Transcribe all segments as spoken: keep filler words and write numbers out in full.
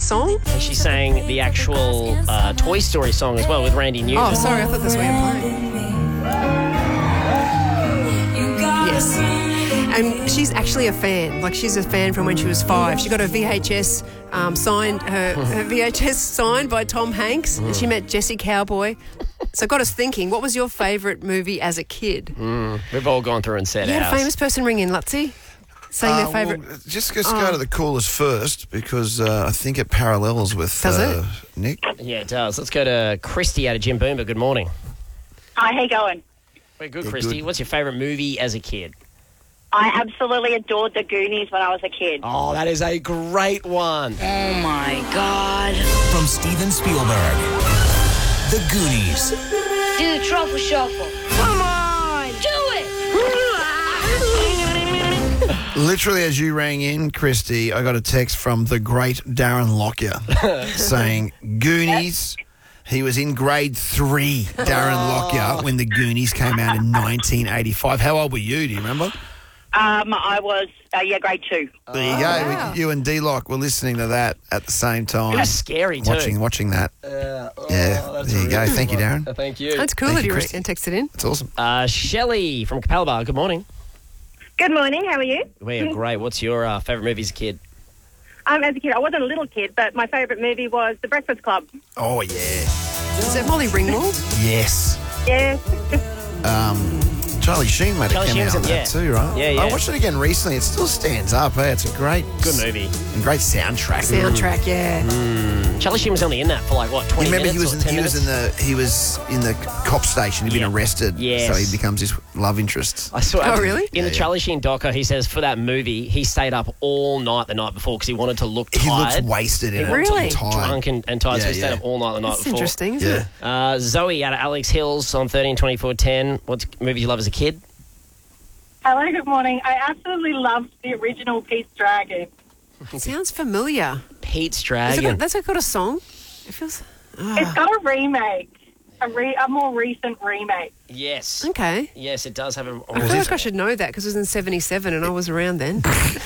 song? And she sang the actual uh, Toy Story song as well with Randy Newman. Oh, sorry, I thought that's what you were playing. Yes. And she's actually a fan. Like, she's a fan from when she was five. She got her V H S um, signed, her, her V H S signed by Tom Hanks, and she met Jesse Cowboy. So it got us thinking, what was your favourite movie as a kid? Mm, we've all gone through and said You had ours. a famous person ring in, Lutzi, saying Uh, their favourite. well, just just Oh. go to the callers first because uh, I think it parallels with Does uh, it? Nick. Yeah, it does. Let's go to Christy out of Jim Boomba. Good morning. Hi, how you going? We're good, Yeah, Christy. good. What's your favourite movie as a kid? I absolutely adored the Goonies when I was a kid. Oh, that is a great one. Oh my God. From Steven Spielberg. The Goonies. Do the truffle shuffle. Come on. Do it. Literally, as you rang in, Christy, I got a text from the great Darren Lockyer saying, Goonies. He was in grade three, Darren Lockyer, when the Goonies came out in nineteen eighty-five. How old were you? Do you remember? Um, I was, uh, yeah, grade two. There you go. wow. You and D-Lock were listening to that at the same time. It was scary, too. Watching, watching that. Uh, oh, Yeah, that's there you a go. really Thank you, good Darren. one. Thank you. That's cool Thank that you, you Christy. and texted in. It's awesome. Uh, Shelley from Capalaba. Good morning. Good morning, how are you? We're great. What's your uh, favourite movie as a kid? Um, as a kid, I wasn't a little kid, but my favourite movie was The Breakfast Club. Oh, yeah. Is that Molly Ringwald? Yes. Yeah. Um, Charlie Sheen made a Charlie cameo Sheen's on in- that yeah. too, right? Yeah, yeah. I watched it again recently. It still stands up. Hey, it's a great, Good movie. and great soundtrack. Soundtrack, yeah. Charlie Sheen was only in that for like, what, You twenty remember minutes he was or in, ten he was minutes? in the he was in the cop station. He'd Yeah. been arrested, Yes. so he becomes his love interest. I saw, Oh, really? In Yeah, the yeah. Charlie Sheen doco, he says for that movie, he stayed up all night the night before because he wanted to look He tired. looks wasted in He it. wanted to Really? look Tired. drunk and, and tired, so Yeah, he stayed yeah. up all night the night That's before. interesting, isn't Yeah. it? Uh, Zoe out of Alex Hills on thirteen twenty-four ten. What movie you love as a kid? Hello, good morning. I absolutely loved the original Pete's Dragon. Sounds familiar. Pete's Has it Dragon. got, that's got a song? It feels... It's got a remake, a, re- a more recent remake. Yes. Okay. Yes, it does have a... I feel like I should know that because it was in seventy-seven and I was around then.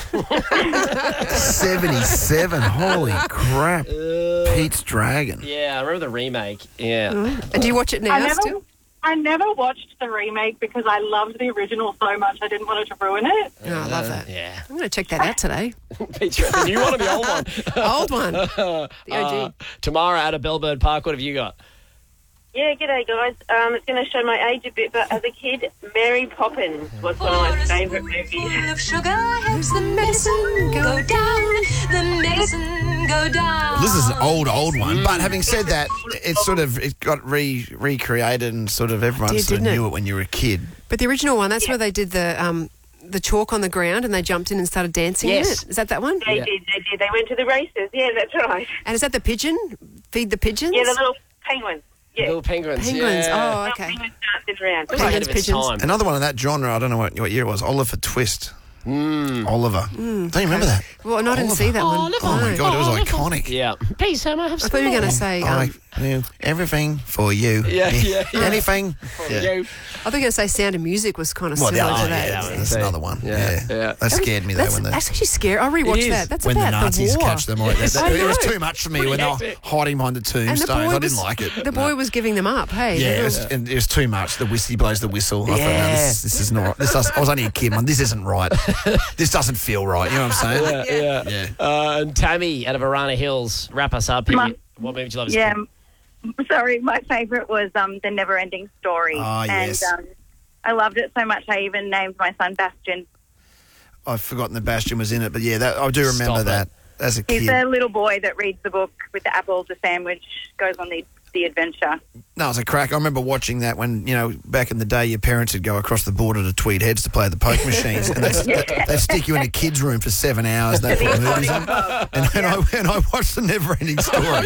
seventy-seven. Holy crap! Pete's Dragon. Yeah, I remember the remake. Yeah. And do you watch it now I never, still? I never watched the remake because I loved the original so much I didn't want it to ruin it. Oh, I love that. Yeah. I'm going to check that out today. Pete's Dragon. The new one or the old one? Old one. The O G. Uh, Tamara out of Bellbird Park, what have you got? Yeah, g'day guys. Um, it's going to show my age a bit, but as a kid, Mary Poppins was one of my favourite movies. Of sugar helps the medicine go down. The medicine go down. This is an old, old one. But having said that, it sort of it got re recreated and sort of everyone Did, sort of didn't it? knew it when you were a kid. But the original one, that's where they did the um, the chalk on the ground and they jumped in and started dancing Yes. in it. Is that that one? They Yeah. did, they did. They went to the races. Yeah, that's right. And is that the pigeon? Feed the pigeons? Yeah, the little penguins. Yeah. Little Penguins. Penguins. Yeah. Oh, Little okay. penguins dancing around. It was ahead of its Pigeons. time. Another one of that genre, I don't know what, what year it was, Oliver Twist. Oliver. Don't you remember that? Well, no, I didn't see that one. Oh, my No. God, it was iconic. Yeah. Please, Emma, have I some thought you were more. going to say. Um, I do everything for you. Yeah, yeah, yeah. Anything. Yeah. You. I thought you were going to say Sound of Music was kind of Well, similar that, to oh, that. yeah, that one. that's another one. Yeah, Yeah, yeah. That scared me though That's, when the that's actually scary. I rewatched is. that. That's when the about Nazis the war. catch them. Like, that, I it was know. too much for me when they were hectic. hiding behind the And the tombstones. boy I was, didn't like it. The boy No. was giving them up. Hey, Yeah, they it were- was, and it was too much. The whistle, he blows the whistle. I thought, no, Yeah. this, this is not. This does, I was only a kid, man. This isn't right. This doesn't feel right. You know what I'm saying? Yeah, yeah. Yeah. Uh, and Tammy out of Arana Hills, wrap us up here. My- What movie do you love as a Yeah, kid? sorry, my favourite was um, The Never Ending Story. Ah, yes. And um, I loved it so much I even named my son Bastion. I've forgotten that Bastion was in it, but yeah, that, I do remember Stop that as a He's kid. the little boy that reads the book with the apple, the sandwich, goes on the, the adventure. No, it was a crack. I remember watching that when, you know, back in the day, your parents would go across the border to Tweed Heads to play the poker machines, and they'd, they'd stick you in a kid's room for seven hours. They'd put movies on. And, and, I, and I watched the never-ending story.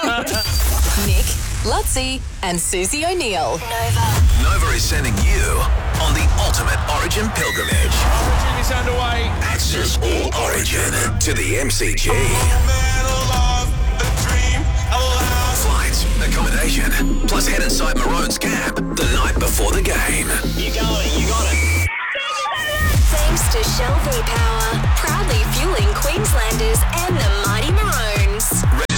Nick, Lutzi, and Susie O'Neill. Nova is sending you on the ultimate Origin pilgrimage. Origin is underway. Access all Origin to the M C G. Flights, accommodation, plus head inside Maroon's camp the night before the game. You got it, you got it. Thanks to Shell V-Power, proudly fueling Queenslanders and the Mighty Maroons.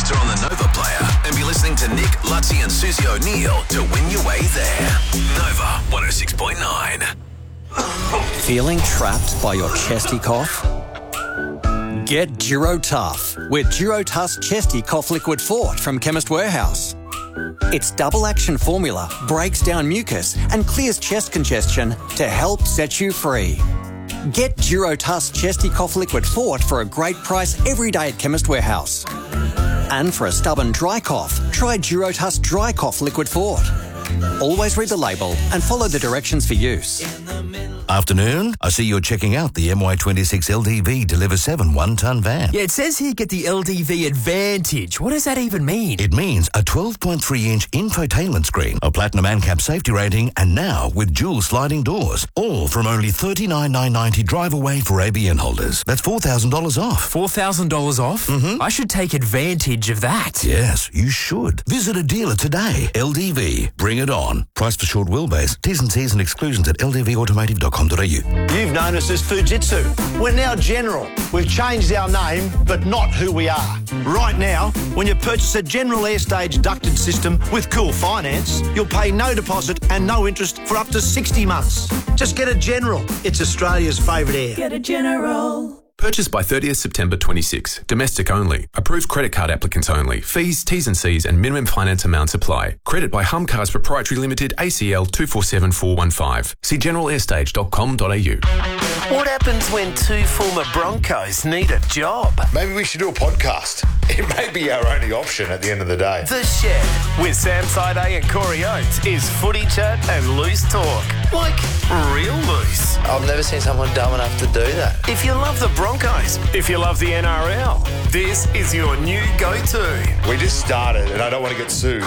O'Neill to win your way there. Nova one oh six point nine. Feeling trapped by your chesty cough? Get Durotough with Durotuss Chesty Cough Liquid Fort from Chemist Warehouse. Its double action formula breaks down mucus and clears chest congestion to help set you free. Get Durotuss Chesty Cough Liquid Fort for a great price every day at Chemist Warehouse. And for a stubborn dry cough, try Durotuss Dry Cough Liquid Fort. Always read the label and follow the directions for use. Afternoon, I see you're checking out the M Y twenty-six L D V Deliver seven one-tonne van. Yeah, it says here get the L D V Advantage. What does that even mean? It means a twelve point three inch infotainment screen, a platinum ANCAP safety rating, and now with dual sliding doors. All from only thirty-nine thousand nine hundred ninety drive away for A B N holders. That's four thousand dollars off. four thousand dollars off? Mm-hmm. I should take advantage of that. Yes, you should. Visit a dealer today. L D V. Bring it on. Price for short wheelbase. T's and C's and exclusions at l d v automotive dot com dot a u. You've known us as Fujitsu. We're now General. We've changed our name, but not who we are. Right now, when you purchase a General Airstage ducted system with Cool Finance, you'll pay no deposit and no interest for up to sixty months. Just get a General. It's Australia's favourite air. Get a General. Purchased by thirtieth September twenty-six. Domestic only. Approved credit card applicants only. Fees, T's and C's and minimum finance amounts apply. Credit by Hum Cars Proprietary Limited, A C L two four seven four one five. See general airstage dot com dot a u. What happens when two former Broncos need a job? Maybe we should do a podcast. It may be our only option at the end of the day. The Shed with Sam Side and Corey Oates is footy chat and loose talk. Like real loose. I've never seen someone dumb enough to do that. If you love the Broncos, if you love the N R L, this is your new go-to. We just started and I don't want to get sued.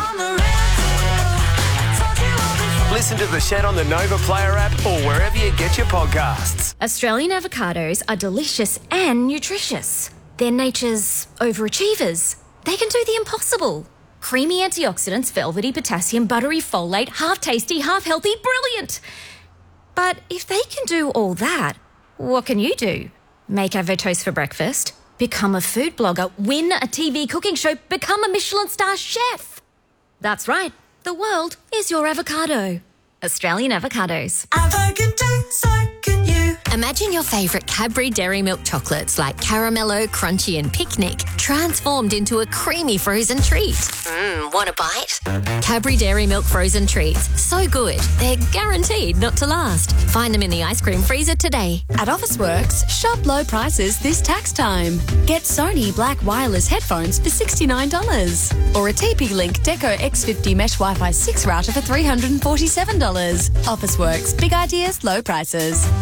Listen to The Shed on the Nova Player app or wherever you get your podcasts. Australian avocados are delicious and nutritious. They're nature's overachievers. They can do the impossible. Creamy antioxidants, velvety potassium, buttery folate, half tasty, half healthy, brilliant. But if they can do all that, what can you do? Make avo toast for breakfast, become a food blogger, win a T V cooking show, become a Michelin star chef. That's right, the world is your avocado. Australian avocados. Avocado, so can you. Imagine your favourite Cadbury Dairy Milk chocolates like Caramello, Crunchy and Picnic transformed into a creamy frozen treat. Mmm, want a bite? Cadbury Dairy Milk frozen treats. So good, they're guaranteed not to last. Find them in the ice cream freezer today. At Officeworks, shop low prices this tax time. Get Sony Black Wireless headphones for sixty-nine dollars. Or a T P-Link Deco X fifty Mesh Wi-Fi six router for three hundred forty-seven dollars. Officeworks, big ideas, low prices.